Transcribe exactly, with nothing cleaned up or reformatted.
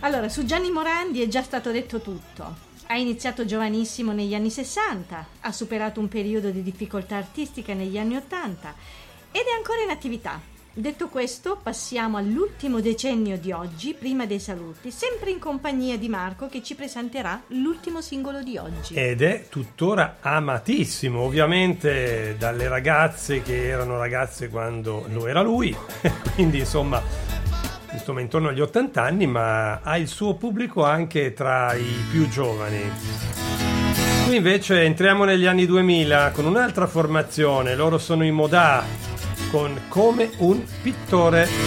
Allora, su Gianni Morandi è già stato detto tutto. Ha iniziato giovanissimo negli anni sessanta, ha superato un periodo di difficoltà artistica negli anni ottanta ed è ancora in attività. Detto questo, passiamo all'ultimo decennio di oggi, prima dei saluti, sempre in compagnia di Marco che ci presenterà l'ultimo singolo di oggi. Ed è tuttora amatissimo, ovviamente dalle ragazze che erano ragazze quando lo era lui, quindi insomma... insomma intorno agli ottanta anni, ma ha il suo pubblico anche tra i più giovani. Qui invece entriamo negli anni duemila con un'altra formazione, loro sono i Modà con Come un pittore.